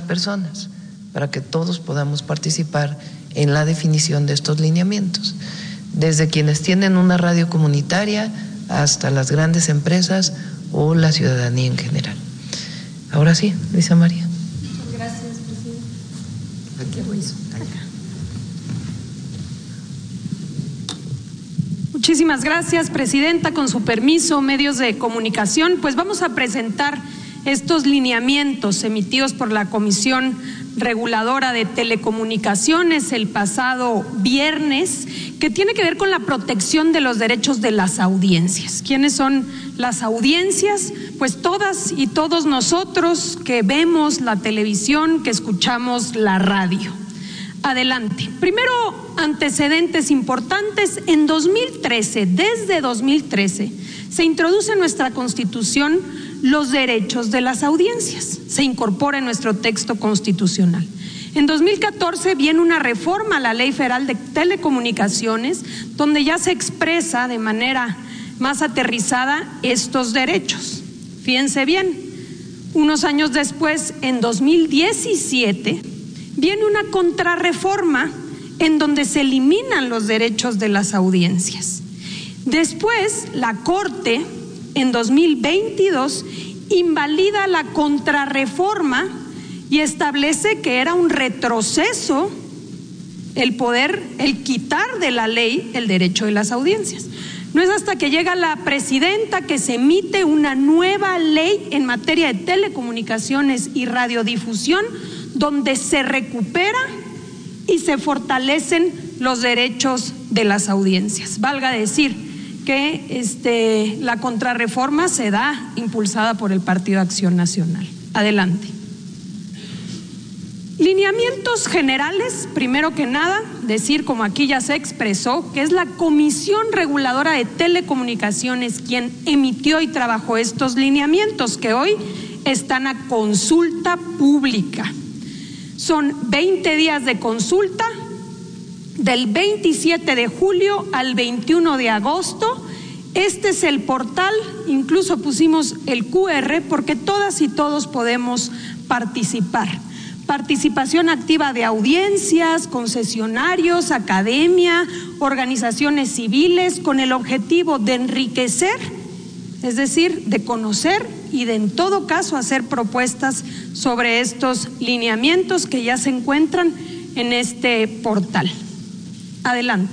personas, para que todos podamos participar en la definición de estos lineamientos, desde quienes tienen una radio comunitaria hasta las grandes empresas o la ciudadanía en general. Ahora sí, Luisa María. Muchas gracias, presidente. Muchísimas gracias, presidenta. Con su permiso, medios de comunicación, pues vamos a presentar estos lineamientos emitidos por la Comisión Reguladora de Telecomunicaciones el pasado viernes, que tiene que ver con la protección de los derechos de las audiencias. ¿Quiénes son las audiencias? Pues todas y todos nosotros que vemos la televisión, que escuchamos la radio. Adelante. Primero, antecedentes importantes. En 2013, desde 2013, se introduce en nuestra Constitución los derechos de las audiencias. Se incorpora en nuestro texto constitucional. En 2014 viene una reforma a la Ley Federal de Telecomunicaciones, donde ya se expresa de manera más aterrizada estos derechos. Fíjense bien, unos años después, en 2017, viene una contrarreforma en donde se eliminan los derechos de las audiencias. Después, la Corte, en 2022, invalida la contrarreforma y establece que era un retroceso el quitar de la ley el derecho de las audiencias. No es hasta que llega la presidenta que se emite una nueva ley en materia de telecomunicaciones y radiodifusión, donde se recupera y se fortalecen los derechos de las audiencias. Valga decir que la contrarreforma se da impulsada por el Partido Acción Nacional. Adelante. Lineamientos generales, primero que nada, decir, como aquí ya se expresó, que es la Comisión Reguladora de Telecomunicaciones quien emitió y trabajó estos lineamientos que hoy están a consulta pública. Son 20 días de consulta, del 27 de julio al 21 de agosto. Este es el portal, incluso pusimos el QR porque todas y todos podemos participar. Participación activa de audiencias, concesionarios, academia, organizaciones civiles, con el objetivo de enriquecer, es decir, de conocer y de en todo caso hacer propuestas sobre estos lineamientos que ya se encuentran en este portal. Adelante.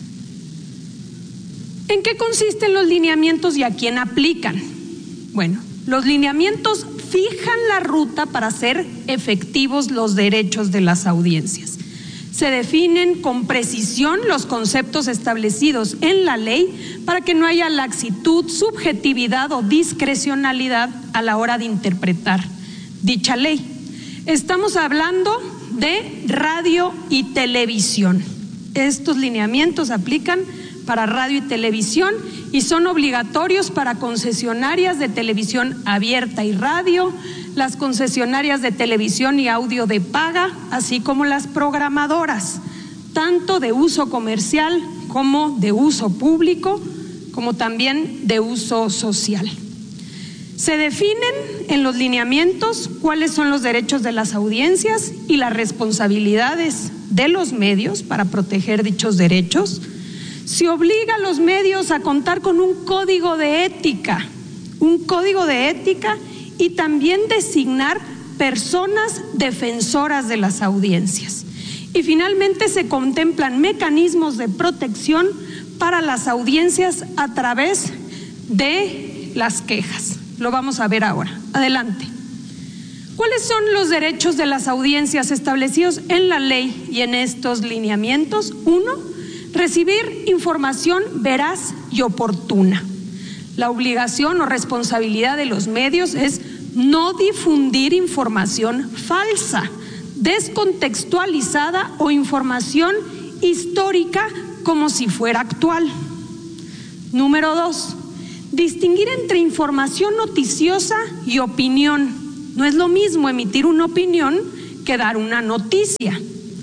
¿En qué consisten los lineamientos y a quién aplican? Bueno, los lineamientos fijan la ruta para hacer efectivos los derechos de las audiencias. Se definen con precisión los conceptos establecidos en la ley para que no haya laxitud, subjetividad o discrecionalidad a la hora de interpretar dicha ley. Estamos hablando de radio y televisión. Estos lineamientos aplican para radio y televisión y son obligatorios para concesionarias de televisión abierta y radio, las concesionarias de televisión y audio de paga, así como las programadoras, tanto de uso comercial como de uso público, como también de uso social. Se definen en los lineamientos cuáles son los derechos de las audiencias y las responsabilidades de los medios para proteger dichos derechos. Se obliga a los medios a contar con un código de ética y también designar personas defensoras de las audiencias. Y finalmente se contemplan mecanismos de protección para las audiencias a través de las quejas. Lo vamos a ver ahora. Adelante. ¿Cuáles son los derechos de las audiencias establecidos en la ley y en estos lineamientos? 1. Recibir información veraz y oportuna. La obligación o responsabilidad de los medios es no difundir información falsa, descontextualizada o información histórica como si fuera actual. Número 2. Distinguir entre información noticiosa y opinión. No es lo mismo emitir una opinión que dar una noticia.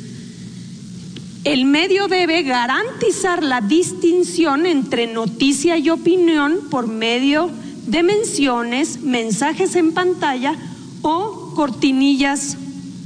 El medio debe garantizar la distinción entre noticia y opinión por medio de menciones, mensajes en pantalla o cortinillas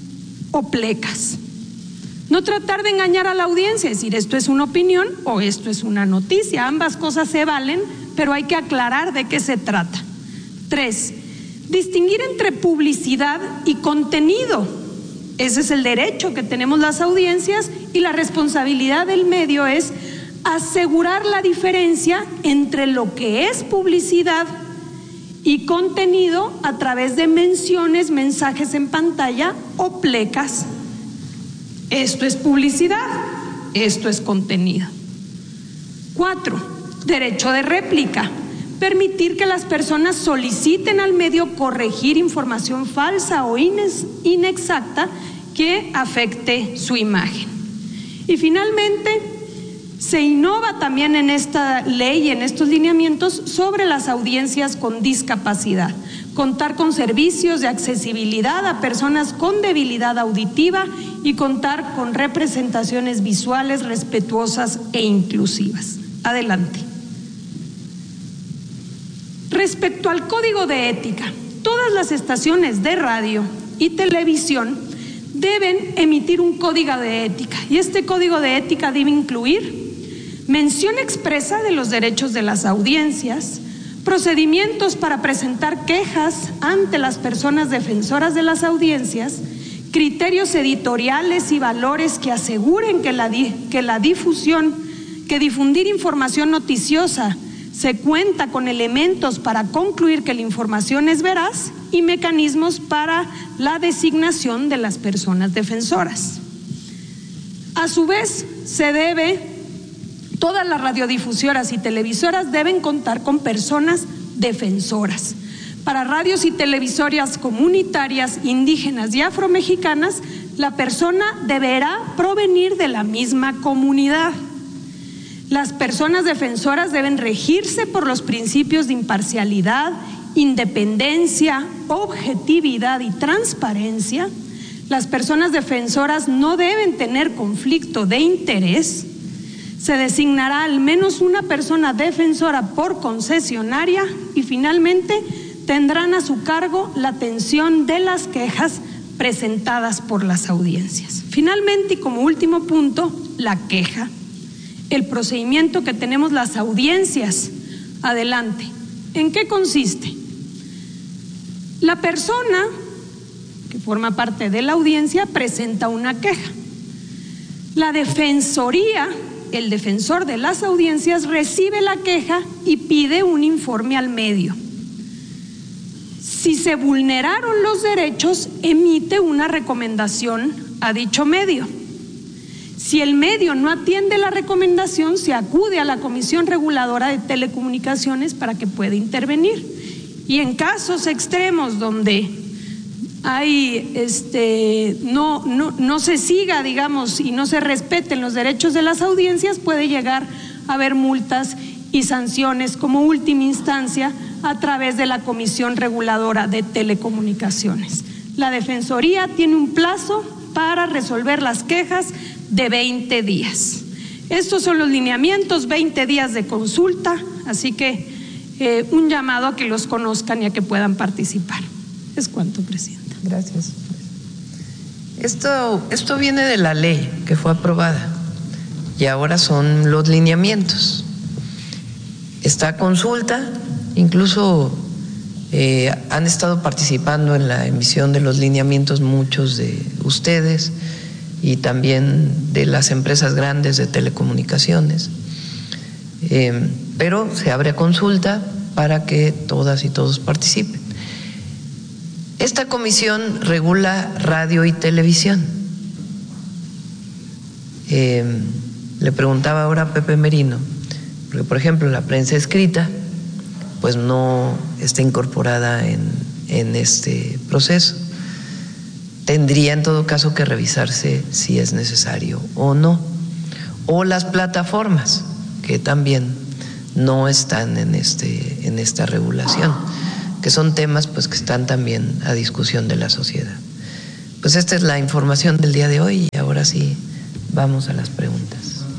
o plecas. No tratar de engañar a la audiencia, decir esto es una opinión o esto es una noticia. Ambas cosas se valen, pero hay que aclarar de qué se trata. 3, distinguir entre publicidad y contenido. Ese es el derecho que tenemos las audiencias y la responsabilidad del medio es asegurar la diferencia entre lo que es publicidad y contenido a través de menciones, mensajes en pantalla o plecas. Esto es publicidad, esto es contenido. 4, derecho de réplica. Permitir que las personas soliciten al medio corregir información falsa o inexacta que afecte su imagen. Y finalmente, se innova también en esta ley y en estos lineamientos sobre las audiencias con discapacidad. Contar con servicios de accesibilidad a personas con debilidad auditiva y contar con representaciones visuales respetuosas e inclusivas. Adelante. Respecto al código de ética, todas las estaciones de radio y televisión deben emitir un código de ética y este código de ética debe incluir mención expresa de los derechos de las audiencias, procedimientos para presentar quejas ante las personas defensoras de las audiencias, criterios editoriales y valores que aseguren que difundir información noticiosa se cuenta con elementos para concluir que la información es veraz y mecanismos para la designación de las personas defensoras. A su vez, todas las radiodifusoras y televisoras deben contar con personas defensoras. Para radios y televisoras comunitarias, indígenas y afromexicanas, la persona deberá provenir de la misma comunidad. Las personas defensoras deben regirse por los principios de imparcialidad, independencia, objetividad y transparencia. Las personas defensoras no deben tener conflicto de interés. Se designará al menos una persona defensora por concesionaria y finalmente tendrán a su cargo la atención de las quejas presentadas por las audiencias. Finalmente y como último punto, la queja. El procedimiento que tenemos las audiencias. Adelante. ¿En qué consiste? La persona que forma parte de la audiencia presenta una queja. La defensoría, el defensor de las audiencias, recibe la queja y pide un informe al medio. Si se vulneraron los derechos, emite una recomendación a dicho medio. Si el medio no atiende la recomendación, se acude a la Comisión Reguladora de Telecomunicaciones para que pueda intervenir. Y en casos extremos donde hay no se siga, digamos, y no se respeten los derechos de las audiencias, puede llegar a haber multas y sanciones como última instancia a través de la Comisión Reguladora de Telecomunicaciones. La Defensoría tiene un plazo para resolver las quejas de 20 días. Estos son los lineamientos, 20 días de consulta, así que un llamado a que los conozcan y a que puedan participar. Es cuanto, Presidenta. Gracias. Esto viene de la ley que fue aprobada y ahora son los lineamientos. Está consulta, incluso han estado participando en la emisión de los lineamientos muchos de ustedes y también de las empresas grandes de telecomunicaciones, pero se abre consulta para que todas y todos participen. Esta comisión regula radio y televisión. Le preguntaba ahora a Pepe Merino, porque por ejemplo la prensa escrita pues no está incorporada en este proceso. Tendría en todo caso que revisarse si es necesario o no. O las plataformas, que también no están en esta regulación, que son temas pues que están también a discusión de la sociedad. Pues esta es la información del día de hoy y ahora sí vamos a las preguntas.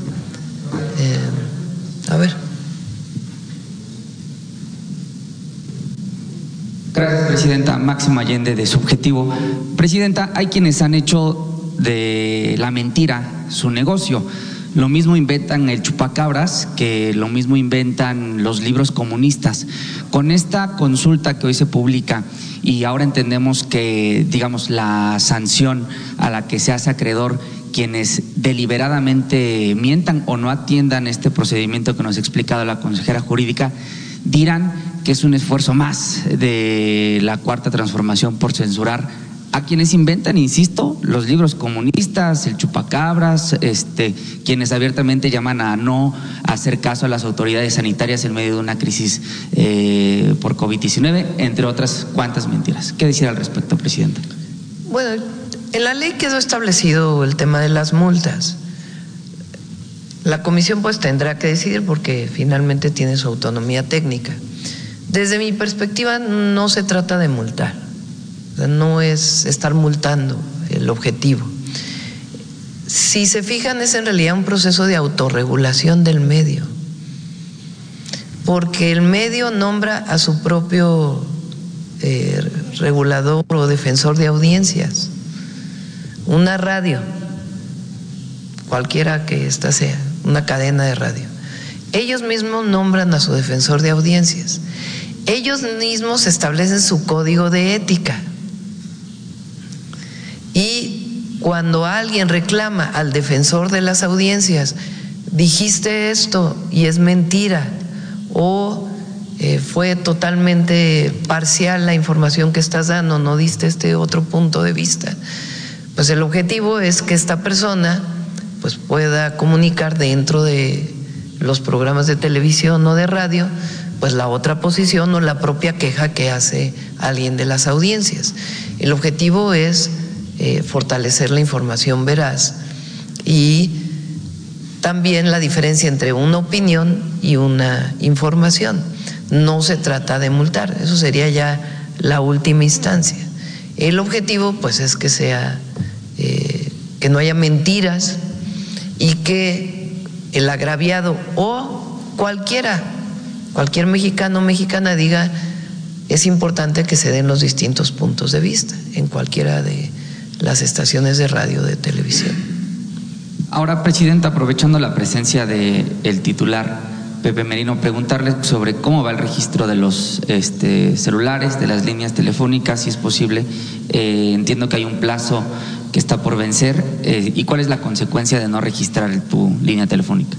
A ver. Gracias, Presidenta. Máximo Allende, de Subjetivo. Presidenta, hay quienes han hecho de la mentira su negocio. Lo mismo inventan el chupacabras, que lo mismo inventan los libros comunistas. Con esta consulta que hoy se publica, y ahora entendemos que, digamos, la sanción a la que se hace acreedor quienes deliberadamente mientan o no atiendan este procedimiento que nos ha explicado la consejera jurídica, dirán que es un esfuerzo más de la Cuarta Transformación por censurar a quienes inventan, insisto, los libros comunistas, el chupacabras, quienes abiertamente llaman a no hacer caso a las autoridades sanitarias en medio de una crisis por COVID-19, entre otras cuantas mentiras. ¿Qué decir al respecto, Presidenta? Bueno, en la ley quedó establecido el tema de las multas. La comisión pues tendrá que decidir porque finalmente tiene su autonomía técnica. Desde mi perspectiva no se trata de multar, o sea, no es estar multando el objetivo. Si se fijan, es en realidad un proceso de autorregulación del medio, porque el medio nombra a su propio regulador o defensor de audiencias. Una radio, cualquiera que ésta sea, una cadena de radio, ellos mismos nombran a su defensor de audiencias, ellos mismos establecen su código de ética, y cuando alguien reclama al defensor de las audiencias, dijiste esto y es mentira, o fue totalmente parcial la información que estás dando, no diste este otro punto de vista, pues el objetivo es que esta persona pues pueda comunicar dentro de los programas de televisión o de radio pues la otra posición o la propia queja que hace alguien de las audiencias. El objetivo es fortalecer la información veraz y también la diferencia entre una opinión y una información. No se trata de multar, eso sería ya la última instancia. El objetivo pues es que sea que no haya mentiras y que el agraviado o cualquier mexicano o mexicana diga es importante que se den los distintos puntos de vista en cualquiera de las estaciones de radio o de televisión. Ahora, Presidenta, aprovechando la presencia del titular Pepe Merino, preguntarle sobre cómo va el registro de los celulares, de las líneas telefónicas, si es posible. Entiendo que hay un plazo que está por vencer, y cuál es la consecuencia de no registrar tu línea telefónica.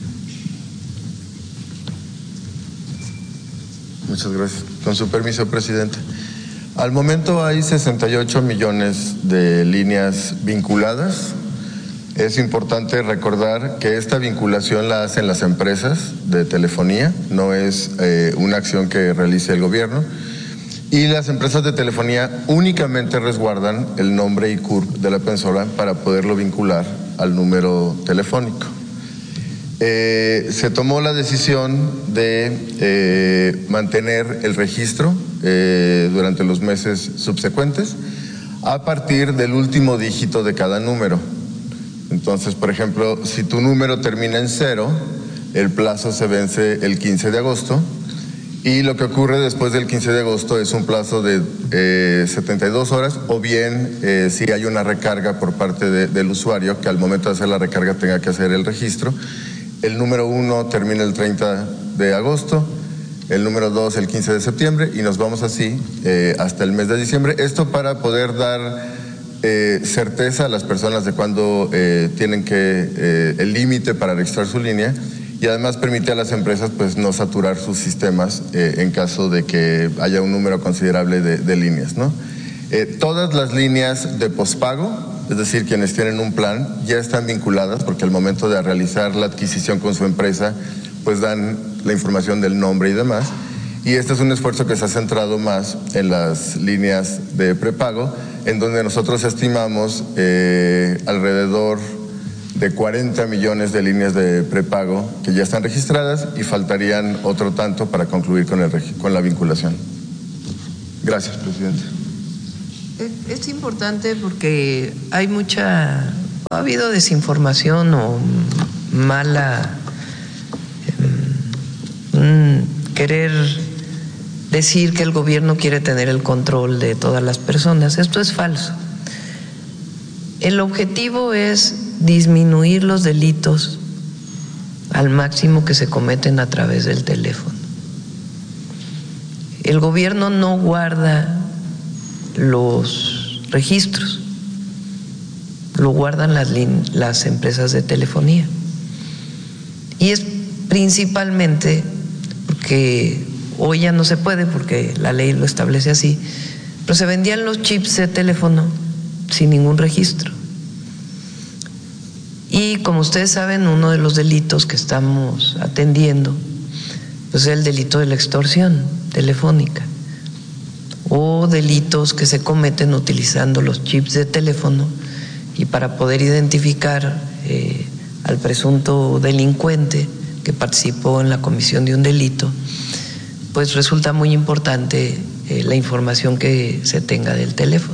Muchas gracias. Con su permiso, Presidente. Al momento hay 68 millones de líneas vinculadas. Es importante recordar que esta vinculación la hacen las empresas de telefonía, no es una acción que realice el gobierno. Y las empresas de telefonía únicamente resguardan el nombre y CURP de la persona para poderlo vincular al número telefónico. Se tomó la decisión de mantener el registro durante los meses subsecuentes a partir del último dígito de cada número. Entonces, por ejemplo, si tu número termina en 0, el plazo se vence el 15 de agosto y lo que ocurre después del 15 de agosto es un plazo de 72 horas o bien si hay una recarga por parte del usuario que al momento de hacer la recarga tenga que hacer el registro. El número 1 termina el 30 de agosto, el número 2 el 15 de septiembre y nos vamos así hasta el mes de diciembre. Esto para poder dar certeza a las personas de cuándo tienen que el límite para registrar su línea y además permite a las empresas pues no saturar sus sistemas en caso de que haya un número considerable de líneas, ¿no? Todas las líneas de pospago, es decir, quienes tienen un plan, ya están vinculadas porque al momento de realizar la adquisición con su empresa pues dan la información del nombre y demás. Y este es un esfuerzo que se ha centrado más en las líneas de prepago, en donde nosotros estimamos alrededor de 40 millones de líneas de prepago que ya están registradas y faltarían otro tanto para concluir con la vinculación. Gracias, Presidente. Es importante porque ha habido desinformación o mala querer decir que el gobierno quiere tener el control de todas las personas. Esto es falso. El objetivo es disminuir los delitos al máximo que se cometen a través del teléfono. El gobierno no guarda los registros, lo guardan las empresas de telefonía. Y es principalmente porque hoy ya no se puede, porque la ley lo establece así, pero se vendían los chips de teléfono sin ningún registro. Y como ustedes saben, uno de los delitos que estamos atendiendo pues es el delito de la extorsión telefónica, o delitos que se cometen utilizando los chips de teléfono, y para poder identificar al presunto delincuente que participó en la comisión de un delito, pues resulta muy importante la información que se tenga del teléfono.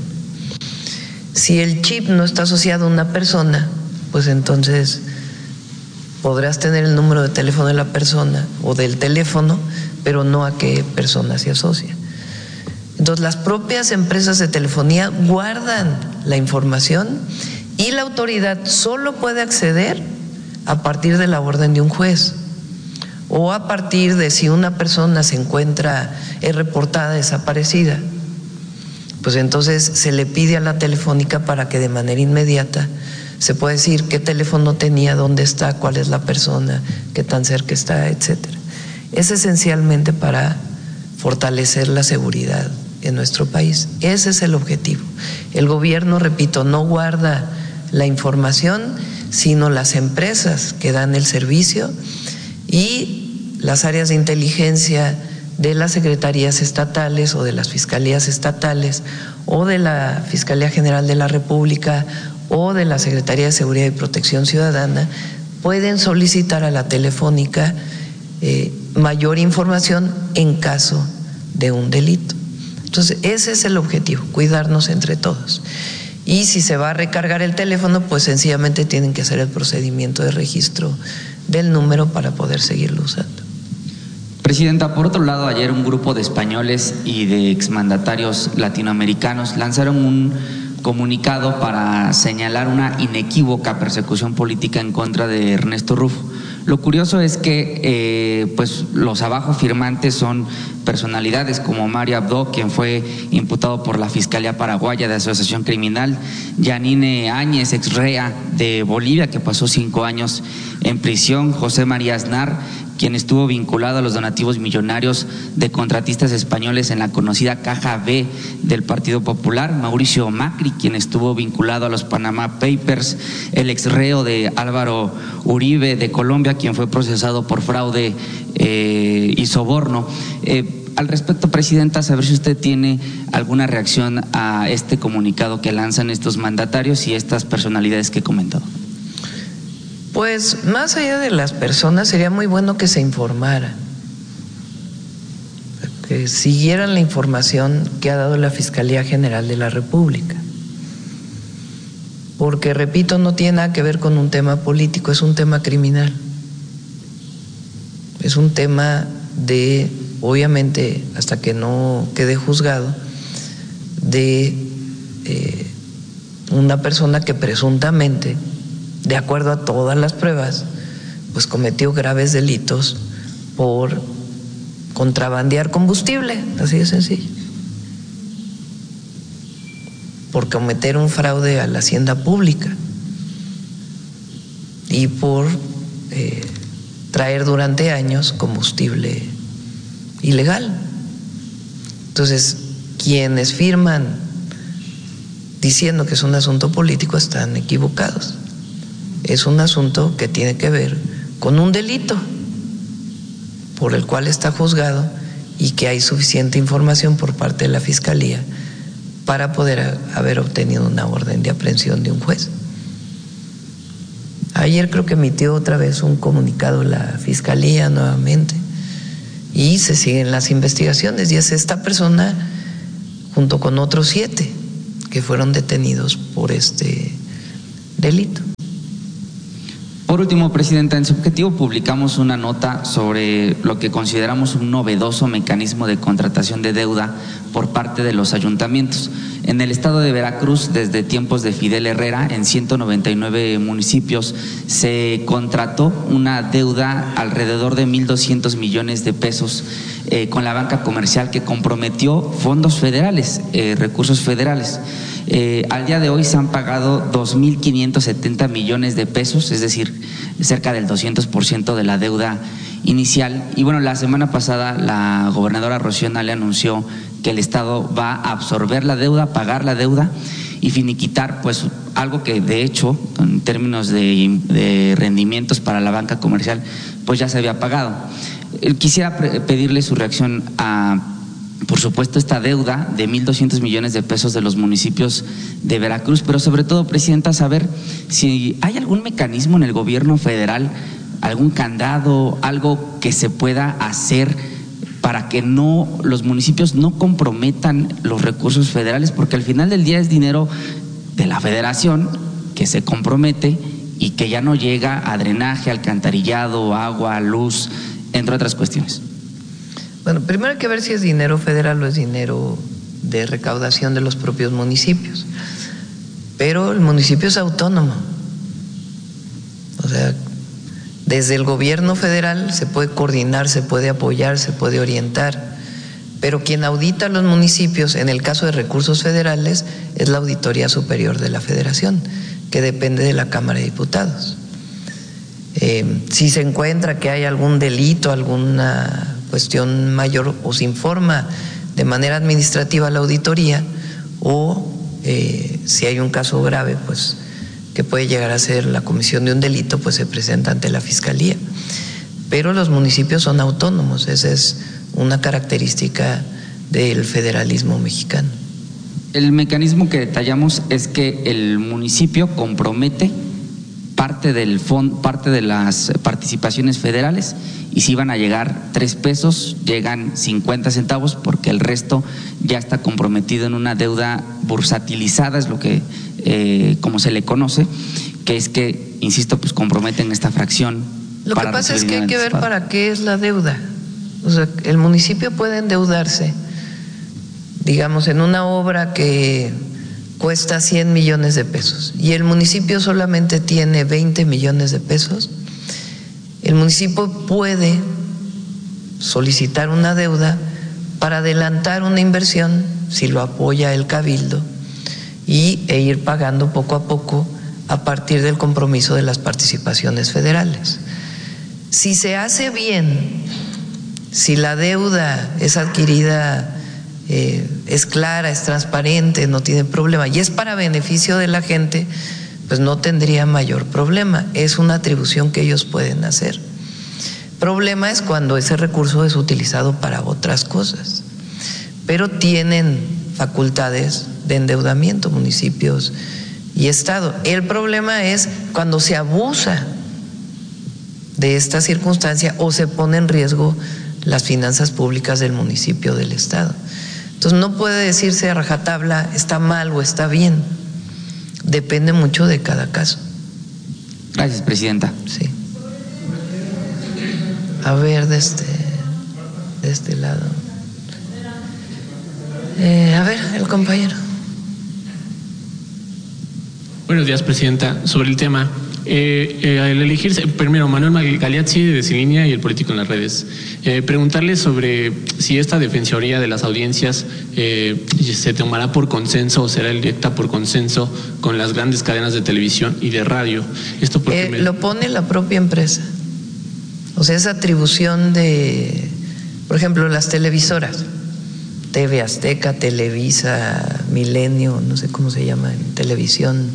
Si el chip no está asociado a una persona, pues entonces podrás tener el número de teléfono de la persona o del teléfono, pero no a qué persona se asocia. Entonces las propias empresas de telefonía guardan la información y la autoridad solo puede acceder a partir de la orden de un juez, o a partir de si una persona se encuentra reportada desaparecida, pues entonces se le pide a la telefónica para que de manera inmediata se pueda decir qué teléfono tenía, dónde está, cuál es la persona, qué tan cerca está, etcétera. Es esencialmente para fortalecer la seguridad en nuestro país. Ese es el objetivo. El gobierno, repito, no guarda la información, sino las empresas que dan el servicio y las áreas de inteligencia de las secretarías estatales o de las fiscalías estatales o de la Fiscalía General de la República o de la Secretaría de Seguridad y Protección Ciudadana pueden solicitar a la telefónica mayor información en caso de un delito. Entonces, ese es el objetivo, cuidarnos entre todos. Y si se va a recargar el teléfono, pues sencillamente tienen que hacer el procedimiento de registro del número para poder seguirlo usando. Presidenta, por otro lado, ayer un grupo de españoles y de exmandatarios latinoamericanos lanzaron un comunicado para señalar una inequívoca persecución política en contra de Ernesto Rufo. Lo curioso es que pues los abajo firmantes son personalidades como Mario Abdo, quien fue imputado por la Fiscalía Paraguaya de Asociación Criminal, Yanine Áñez, ex rea de Bolivia, que pasó 5 años en prisión, José María Aznar, quien estuvo vinculado a los donativos millonarios de contratistas españoles en la conocida Caja B del Partido Popular, Mauricio Macri, quien estuvo vinculado a los Panama Papers, el ex reo de Álvaro Uribe de Colombia, quien fue procesado por fraude y soborno. Al respecto, Presidenta, saber si usted tiene alguna reacción a este comunicado que lanzan estos mandatarios y estas personalidades que he comentado. Pues más allá de las personas, sería muy bueno que se informara, que siguieran la información que ha dado la Fiscalía General de la República. Porque, repito, no tiene nada que ver con un tema político, es un tema criminal. Es un tema de, obviamente, hasta que no quede juzgado, de una persona que presuntamente, de acuerdo a todas las pruebas, pues cometió graves delitos por contrabandear combustible, así de sencillo, por cometer un fraude a la hacienda pública y por traer durante años combustible ilegal. Entonces, quienes firman diciendo que es un asunto político están equivocados. Es un asunto que tiene que ver con un delito por el cual está juzgado y que hay suficiente información por parte de la Fiscalía para poder haber obtenido una orden de aprehensión de un juez. Ayer creo que emitió otra vez un comunicado la Fiscalía nuevamente y se siguen las investigaciones, y es esta persona junto con otros 7 que fueron detenidos por este delito. Por último, Presidenta, en Subjetivo publicamos una nota sobre lo que consideramos un novedoso mecanismo de contratación de deuda por parte de los ayuntamientos. En el estado de Veracruz, desde tiempos de Fidel Herrera, en 199 municipios, se contrató una deuda alrededor de 1,200 millones de pesos con la banca comercial, que comprometió fondos federales, recursos federales. Al día de hoy se han pagado 2,570 millones de pesos, es decir, cerca del 200% de la deuda inicial. Y bueno, la semana pasada la gobernadora Rocío Nale anunció que el Estado va a absorber la deuda, pagar la deuda y finiquitar pues algo que de hecho en términos de rendimientos para la banca comercial pues ya se había pagado. Quisiera pedirle su reacción a, por supuesto, esta deuda de 1,200 millones de pesos de los municipios de Veracruz, pero sobre todo, Presidenta, saber si hay algún mecanismo en el gobierno federal, algún candado, algo que se pueda hacer para que los municipios no comprometan los recursos federales, porque al final del día es dinero de la federación que se compromete y que ya no llega a drenaje, alcantarillado, agua, luz, entre otras cuestiones. Bueno, primero hay que ver si es dinero federal o es dinero de recaudación de los propios municipios. Pero el municipio es autónomo. O sea, desde el gobierno federal se puede coordinar, se puede apoyar, se puede orientar. Pero quien audita a los municipios, en el caso de recursos federales, es la Auditoría Superior de la Federación, que depende de la Cámara de Diputados. Si se encuentra que hay algún delito, alguna cuestión mayor, o se informa de manera administrativa a la auditoría, o si hay un caso grave, pues que puede llegar a ser la comisión de un delito, pues se presenta ante la Fiscalía. Pero los municipios son autónomos, esa es una característica del federalismo mexicano. El mecanismo que detallamos es que el municipio compromete parte del fondo, parte de las participaciones federales, y si van a llegar 3 pesos, llegan 50 centavos, porque el resto ya está comprometido en una deuda bursatilizada, es lo que como se le conoce, que es que, insisto, pues comprometen esta fracción. Lo que pasa es que hay que ver para qué es la deuda. O sea, el municipio puede endeudarse, digamos, en una obra que cuesta 100 millones de pesos y el municipio solamente tiene 20 millones de pesos. El municipio puede solicitar una deuda para adelantar una inversión, si lo apoya el cabildo, e ir pagando poco a poco a partir del compromiso de las participaciones federales. Si se hace bien, si la deuda es adquirida, es clara, es transparente, no tiene problema y es para beneficio de la gente, pues no tendría mayor problema. Es una atribución que ellos pueden hacer. Problema es cuando ese recurso es utilizado para otras cosas, pero tienen facultades de endeudamiento municipios y Estado. El problema es cuando se abusa de esta circunstancia o se pone en riesgo las finanzas públicas del municipio o del Estado. Entonces no puede decirse a rajatabla está mal o está bien, depende mucho de cada caso. Gracias, Presidenta. Sí. A ver, de este lado. A ver, el compañero. Buenos días, Presidenta. Sobre el tema, al elegirse, primero, Manuel Galeazzi de Deslínea y el político en las redes, preguntarle sobre si esta defensoría de las audiencias se tomará por consenso o será electa por consenso con las grandes cadenas de televisión y de radio. Esto porque lo pone la propia empresa. O sea, es atribución de, por ejemplo, las televisoras, TV Azteca, Televisa, Milenio, no sé cómo se llama en televisión,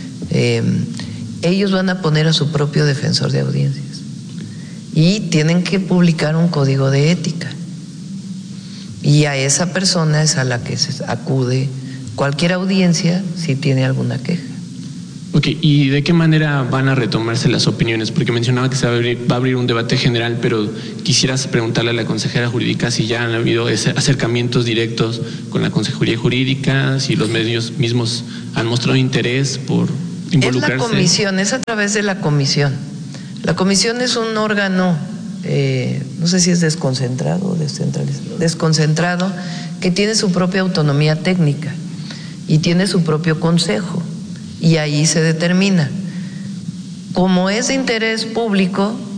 ellos van a poner a su propio defensor de audiencias y tienen que publicar un código de ética y a esa persona es a la que se acude cualquier audiencia si tiene alguna queja. Ok, ¿y de qué manera van a retomarse las opiniones? Porque mencionaba que se va a abrir un debate general, pero quisieras preguntarle a la consejera jurídica si ya han habido acercamientos directos con la consejería jurídica, si los medios mismos han mostrado interés por involucrarse. Es la comisión, es a través de la comisión. La comisión es un órgano, no sé si es desconcentrado o descentralizado, desconcentrado, que tiene su propia autonomía técnica y tiene su propio consejo, y ahí se determina. Como es de interés público,